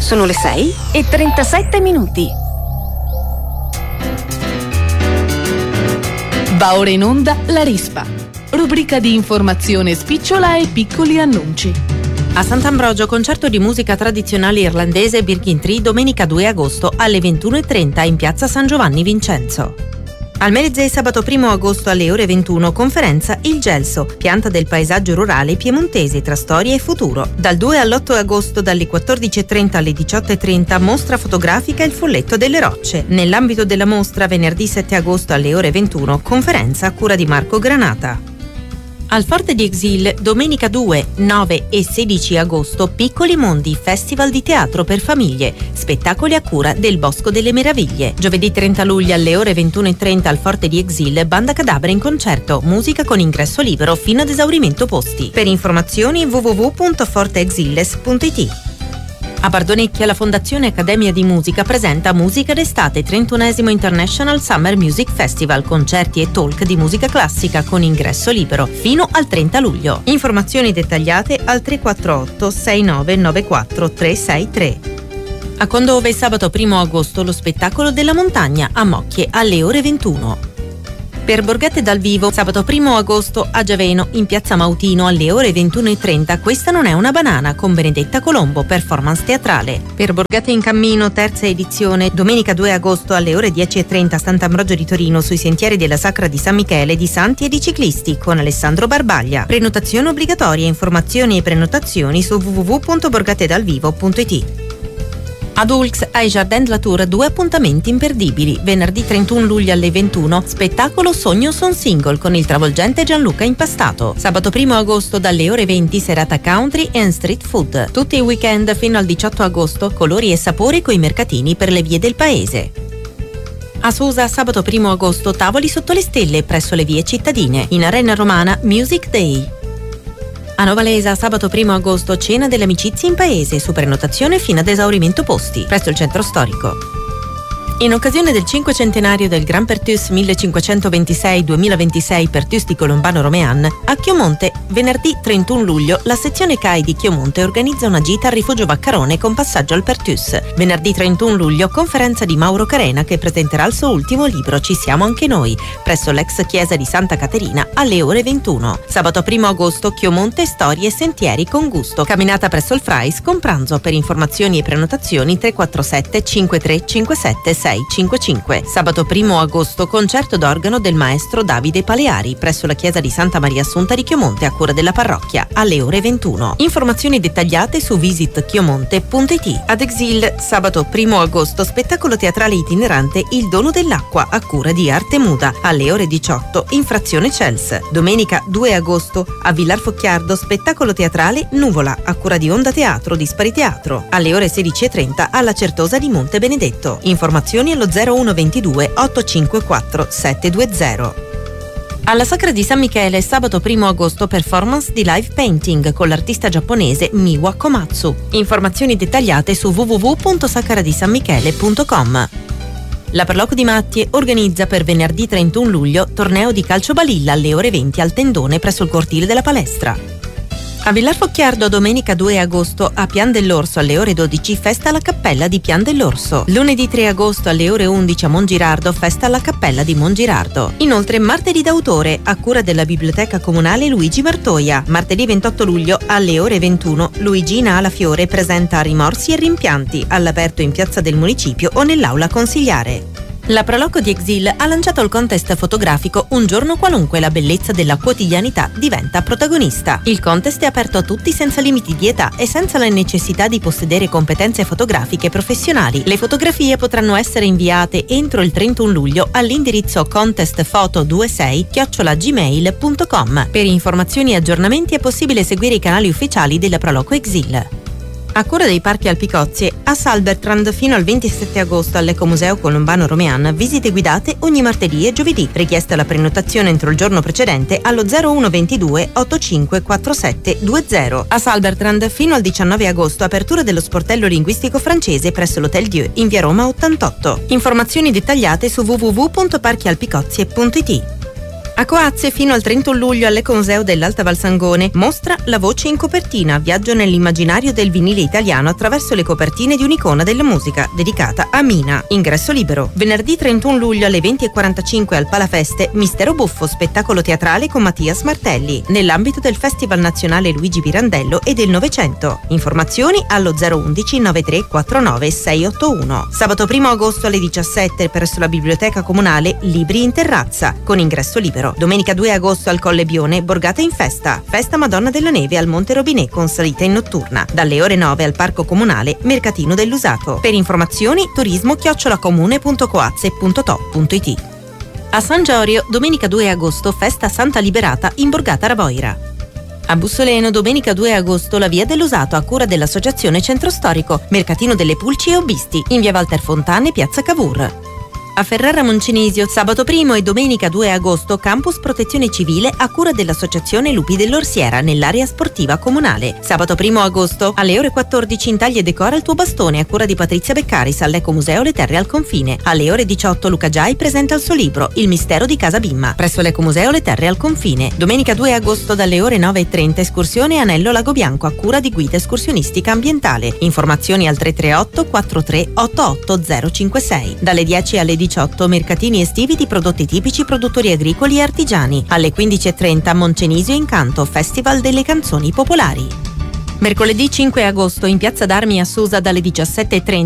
Sono le 6:37. Va ora in onda La Rispa, rubrica di informazione spicciola e piccoli annunci. A Sant'Ambrogio, concerto di musica tradizionale irlandese Birkin Tree domenica 2 agosto alle 21:30 in piazza San Giovanni Vincenzo. Al Melezze sabato 1 agosto alle ore 21 conferenza Il Gelso, pianta del paesaggio rurale piemontese tra storia e futuro. Dal 2 all'8 agosto dalle 14:30 alle 18:30 mostra fotografica Il Folletto delle Rocce. Nell'ambito della mostra venerdì 7 agosto alle ore 21 conferenza a cura di Marco Granata. Al Forte di Exil, domenica 2, 9 e 16 agosto, Piccoli Mondi, festival di teatro per famiglie, spettacoli a cura del Bosco delle Meraviglie. Giovedì 30 luglio alle ore 21:30 al Forte di Exil, Banda Cadabra in concerto, musica con ingresso libero fino ad esaurimento posti. Per informazioni www.forteexiles.it. A Bardonecchia la Fondazione Accademia di Musica presenta Musica d'Estate 31esimo International Summer Music Festival, concerti e talk di musica classica con ingresso libero fino al 30 luglio. Informazioni dettagliate al 348 6994 363. A Condove sabato 1 agosto lo spettacolo della montagna a Mocchie alle ore 21. Per Borgate dal vivo, sabato 1 agosto a Giaveno, in piazza Mautino alle ore 21:30, Questa non è una banana con Benedetta Colombo, performance teatrale. Per Borgate in cammino, terza edizione, domenica 2 agosto alle ore 10:30 a Sant'Ambrogio di Torino, sui sentieri della Sacra di San Michele, di Santi e di Ciclisti, con Alessandro Barbaglia. Prenotazione obbligatoria, informazioni e prenotazioni su www.borgatedalvivo.it. Ad Ulx, ai Jardin de la Tour, 2 appuntamenti imperdibili. Venerdì 31 luglio alle 21, spettacolo Sogno Son Single con il travolgente Gianluca Impastato. Sabato 1 agosto dalle ore 20, serata country and street food. Tutti i weekend fino al 18 agosto, colori e sapori coi mercatini per le vie del paese. A Susa, sabato 1 agosto, tavoli sotto le stelle presso le vie cittadine. In Arena Romana, Music Day. A Novalesa, sabato 1 agosto, cena delle amicizie in paese, su prenotazione fino ad esaurimento posti, presso il centro storico. In occasione del 500° del Gran Pertus 1526-2026 Pertus di Colombano Romean, a Chiomonte, venerdì 31 luglio, la sezione CAI di Chiomonte organizza una gita al rifugio Vaccarone con passaggio al Pertus. Venerdì 31 luglio, conferenza di Mauro Carena che presenterà il suo ultimo libro Ci siamo anche noi, presso l'ex chiesa di Santa Caterina alle ore 21. Sabato 1 agosto, Chiomonte, storie e sentieri con gusto. Camminata presso il Frais con pranzo. Per informazioni e prenotazioni 347 5357 655. Sabato 1 agosto, concerto d'organo del maestro Davide Paleari presso la chiesa di Santa Maria Assunta di Chiomonte a cura della parrocchia alle ore 21. Informazioni dettagliate su visitchiomonte.it. Ad Exil, sabato 1 agosto, spettacolo teatrale itinerante Il dono dell'acqua a cura di Arte Muda alle ore 18 in frazione Cels. Domenica 2 agosto a Villar Focchiardo, spettacolo teatrale Nuvola a cura di Onda Teatro Dispari Teatro alle ore 16:30 alla Certosa di Monte Benedetto. Informazioni allo 0122 854 720. Alla Sacra di San Michele, sabato 1 agosto, performance di live painting con l'artista giapponese Miwa Komatsu. Informazioni dettagliate su www.sacradisanmichele.com. La Perloco di Mattie organizza per venerdì 31 luglio torneo di calcio balilla alle ore 20 al Tendone presso il cortile della palestra. A Villar Focchiardo, domenica 2 agosto, a Pian dell'Orso alle ore 12, festa alla Cappella di Pian dell'Orso. Lunedì 3 agosto alle ore 11 a Mongirardo, festa alla Cappella di Mongirardo. Inoltre martedì d'autore a cura della Biblioteca Comunale Luigi Martoia. Martedì 28 luglio alle ore 21, Luigina Alafiore presenta Rimorsi e rimpianti all'aperto in piazza del municipio o nell'aula consiliare. La Proloco di Exil ha lanciato il contest fotografico Un giorno qualunque, la bellezza della quotidianità diventa protagonista. Il contest è aperto a tutti senza limiti di età e senza la necessità di possedere competenze fotografiche professionali. Le fotografie potranno essere inviate entro il 31 luglio all'indirizzo contestfoto26@gmail.com. Per informazioni e aggiornamenti è possibile seguire i canali ufficiali della Proloco Exil. A cura dei Parchi Alpicozzi, a Salbertrand fino al 27 agosto all'Ecomuseo Colombano Romean, visite guidate ogni martedì e giovedì. Richiesta la prenotazione entro il giorno precedente allo 0122 8547 20. A Salbertrand fino al 19 agosto, apertura dello sportello linguistico francese presso l'Hotel Dieu in via Roma 88. Informazioni dettagliate su www.parchialpicozzi.it. A Coazze fino al 31 luglio all'Ecomuseo dell'Alta Valsangone mostra La voce in copertina, viaggio nell'immaginario del vinile italiano attraverso le copertine di un'icona della musica dedicata a Mina. Ingresso libero. Venerdì 31 luglio alle 20:45 al Palafeste Mistero Buffo, spettacolo teatrale con Mattias Martelli nell'ambito del Festival Nazionale Luigi Pirandello e del Novecento. Informazioni allo 011 9349 681. Sabato 1 agosto alle 17 presso la Biblioteca Comunale Libri in terrazza con ingresso libero. Domenica 2 agosto al Colle Bione, Borgata in festa. Festa Madonna della Neve al Monte Robinè con salita in notturna. Dalle ore 9 al Parco Comunale Mercatino dell'Usato. Per informazioni turismo@comune.coazze.to.it. A San Giorio, domenica 2 agosto, festa Santa Liberata in Borgata Ravoira. A Bussoleno, domenica 2 agosto, la Via dell'Usato a cura dell'Associazione Centro Storico, Mercatino delle Pulci e Obbisti, in via Walter Fontane, piazza Cavour. A Ferrara Moncenisio, sabato 1 e domenica 2 agosto, campus protezione civile a cura dell'Associazione Lupi dell'Orsiera nell'area sportiva comunale. Sabato 1 agosto, alle ore 14, intaglia e decora il tuo bastone a cura di Patrizia Beccaris all'Ecomuseo Le Terre al Confine. Alle ore 18, Luca Giai presenta il suo libro Il mistero di Casa Bimma presso l'Ecomuseo Le Terre al Confine. Domenica 2 agosto, dalle ore 9:30, escursione Anello Lago Bianco a cura di Guida Escursionistica Ambientale. Informazioni al 338 43 88 056. Dalle 10 alle 18, mercatini estivi di prodotti tipici, produttori agricoli e artigiani. Alle 15:30, Moncenisio Incanto, Festival delle canzoni popolari. Mercoledì 5 agosto in Piazza d'Armi a Susa dalle 17:30